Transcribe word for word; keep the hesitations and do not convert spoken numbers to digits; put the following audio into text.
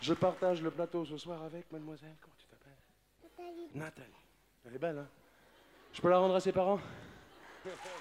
Je partage le plateau ce soir avec mademoiselle, comment tu t'appelles? Nathalie. Nathalie. Elle est belle, hein? Je peux la rendre à ses parents?